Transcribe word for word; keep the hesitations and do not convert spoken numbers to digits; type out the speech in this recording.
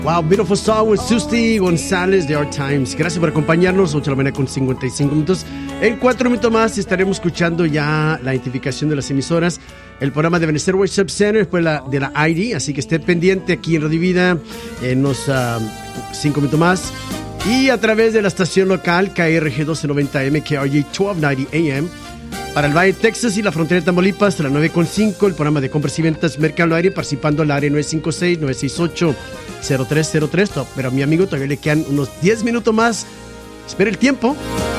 Wow, beautiful song with Susti González de Our Times. Gracias por acompañarnos, ocho de la mañana con cincuenta y cinco minutos. En cuatro minutos más estaremos escuchando ya la identificación de las emisoras, el programa de Benecer Worship Center, después la, de la I D, así que esté pendiente aquí en Radio Vida en unos uh, cinco minutos más. Y a través de la estación local K R G doce noventa M, K R G doce noventa A M, para el Valle de Texas y la frontera de Tamaulipas, a las nueve con cinco, el programa de compras y ventas Mercado Aire, participando al área nueve cinco seis, nueve seis ocho, cero tres cero tres. Pero a mi amigo todavía le quedan unos diez minutos más. Espera el tiempo.